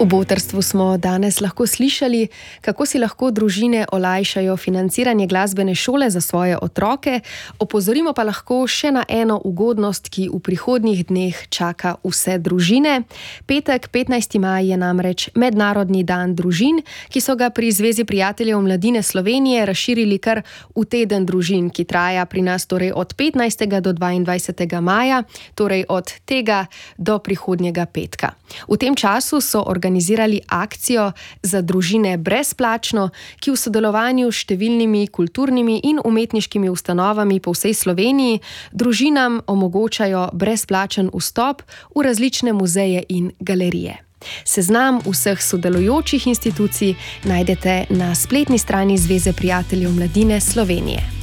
V Botrstvu smo danes lahko slišali, kako si lahko družine olajšajo financiranje glasbene šole za svoje otroke, opozorimo pa lahko še na eno ugodnost, ki v prihodnjih dneh čaka vse družine. Petek, 15. maj je namreč Mednarodni dan družin, ki so ga pri Zvezi prijateljev mladine Slovenije razširili kar v teden družin, ki traja pri nas torej od 15. do 22. maja, torej od tega do prihodnjega petka. V tem času so organizirali akcijo za družine brezplačno, ki v sodelovanju s številnimi kulturnimi in umetniškimi ustanovami po vsej Sloveniji družinam omogočajo brezplačen vstop v različne muzeje in galerije. Seznam vseh sodelujočih institucij najdete na spletni strani Zveze prijateljev mladine Slovenije.